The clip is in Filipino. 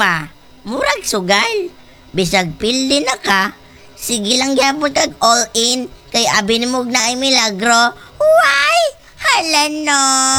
ma, murag sugal. Bisag pildi na ka, sige lang gyapon kag all in kay abi nimog na ay milagro. Why? Hala no.